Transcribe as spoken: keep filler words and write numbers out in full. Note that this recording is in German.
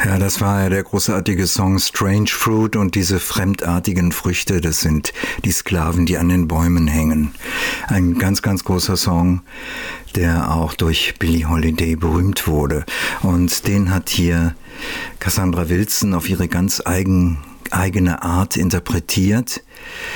Ja, das war ja der großartige Song Strange Fruit, und diese fremdartigen Früchte, das sind die Sklaven, die an den Bäumen hängen. Ein ganz, ganz großer Song, der auch durch Billie Holiday berühmt wurde. Und den hat hier Cassandra Wilson auf ihre ganz eigen, eigene Art interpretiert.